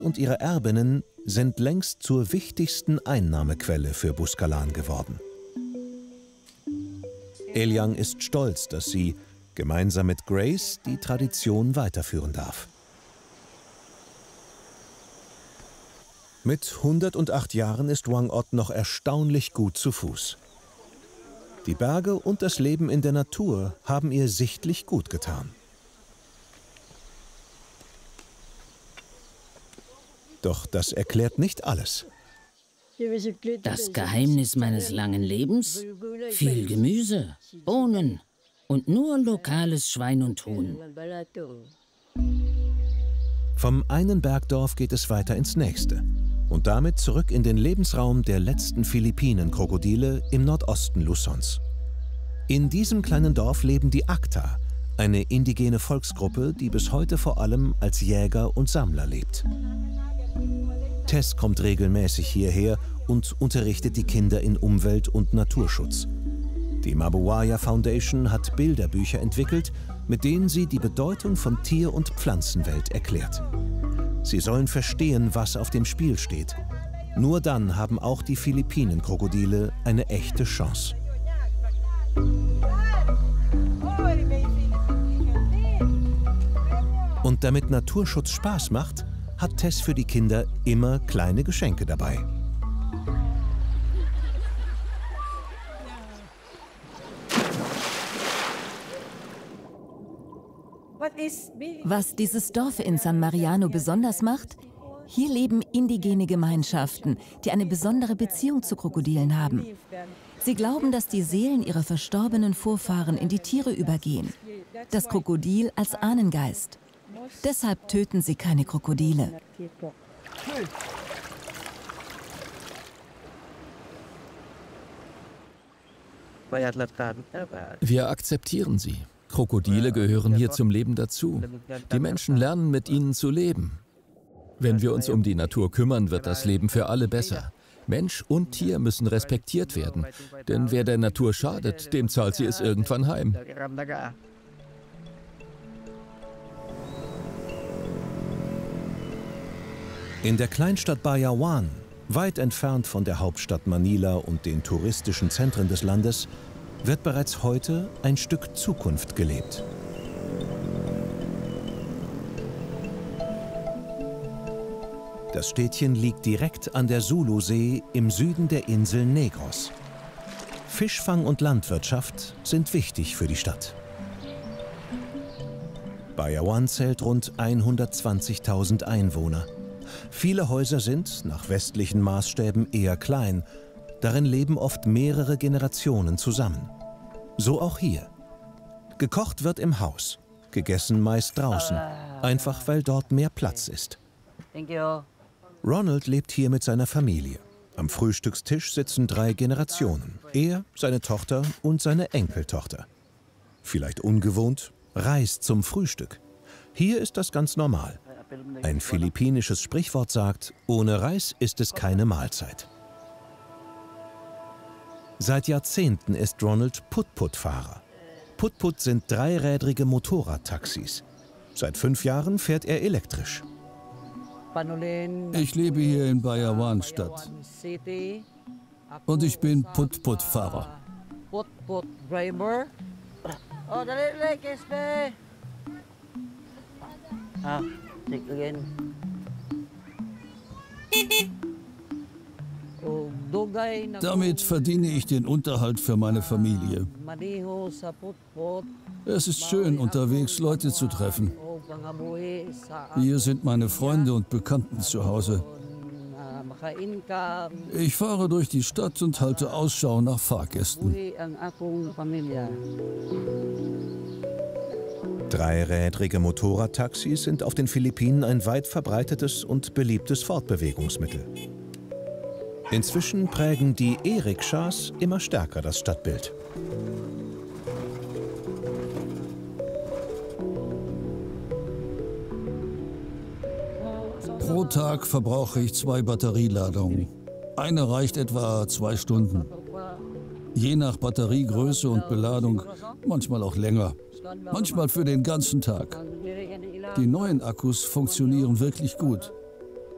und ihre Erbinnen sind längst zur wichtigsten Einnahmequelle für Bouskolan geworden. Eliang ist stolz, dass sie gemeinsam mit Grace die Tradition weiterführen darf. Mit 108 Jahren ist Wang Od noch erstaunlich gut zu Fuß. Die Berge und das Leben in der Natur haben ihr sichtlich gut getan. Doch das erklärt nicht alles. Das Geheimnis meines langen Lebens? Viel Gemüse, Bohnen und nur lokales Schwein und Huhn. Vom einen Bergdorf geht es weiter ins nächste und damit zurück in den Lebensraum der letzten Philippinenkrokodile im Nordosten Luzons. In diesem kleinen Dorf leben die Akta, eine indigene Volksgruppe, die bis heute vor allem als Jäger und Sammler lebt. Tess kommt regelmäßig hierher und unterrichtet die Kinder in Umwelt- und Naturschutz. Die Mabuaya Foundation hat Bilderbücher entwickelt, mit denen sie die Bedeutung von Tier- und Pflanzenwelt erklärt. Sie sollen verstehen, was auf dem Spiel steht. Nur dann haben auch die Philippinenkrokodile eine echte Chance. Und damit Naturschutz Spaß macht, hat Tess für die Kinder immer kleine Geschenke dabei. Was dieses Dorf in San Mariano besonders macht? Hier leben indigene Gemeinschaften, die eine besondere Beziehung zu Krokodilen haben. Sie glauben, dass die Seelen ihrer verstorbenen Vorfahren in die Tiere übergehen. Das Krokodil als Ahnengeist. Deshalb töten sie keine Krokodile. Wir akzeptieren sie. Krokodile gehören hier zum Leben dazu. Die Menschen lernen, mit ihnen zu leben. Wenn wir uns um die Natur kümmern, wird das Leben für alle besser. Mensch und Tier müssen respektiert werden. Denn wer der Natur schadet, dem zahlt sie es irgendwann heim. In der Kleinstadt Bayawan, weit entfernt von der Hauptstadt Manila und den touristischen Zentren des Landes, wird bereits heute ein Stück Zukunft gelebt. Das Städtchen liegt direkt an der Sulusee im Süden der Insel Negros. Fischfang und Landwirtschaft sind wichtig für die Stadt. Bayawan zählt rund 120.000 Einwohner. Viele Häuser sind, nach westlichen Maßstäben, eher klein. Darin leben oft mehrere Generationen zusammen. So auch hier. Gekocht wird im Haus, gegessen meist draußen, einfach weil dort mehr Platz ist. Ronald lebt hier mit seiner Familie. Am Frühstückstisch sitzen 3 Generationen. Er, seine Tochter und seine Enkeltochter. Vielleicht ungewohnt, Reis zum Frühstück. Hier ist das ganz normal. Ein philippinisches Sprichwort sagt, ohne Reis ist es keine Mahlzeit. Seit Jahrzehnten ist Ronald Put-Put-Fahrer. Put-Put sind dreirädrige Motorradtaxis. Seit 5 Jahren fährt er elektrisch. Ich lebe hier in Bayawan-Stadt. Und ich bin Put-Put-Fahrer. Damit verdiene ich den Unterhalt für meine Familie. Es ist schön, unterwegs Leute zu treffen. Hier sind meine Freunde und Bekannten zu Hause. Ich fahre durch die Stadt und halte Ausschau nach Fahrgästen. Dreirädrige Motorradtaxis sind auf den Philippinen ein weit verbreitetes und beliebtes Fortbewegungsmittel. Inzwischen prägen die E-Rikschas immer stärker das Stadtbild. Pro Tag verbrauche ich 2 Batterieladungen. Eine reicht etwa 2 Stunden. Je nach Batteriegröße und Beladung, manchmal auch länger. Manchmal für den ganzen Tag. Die neuen Akkus funktionieren wirklich gut.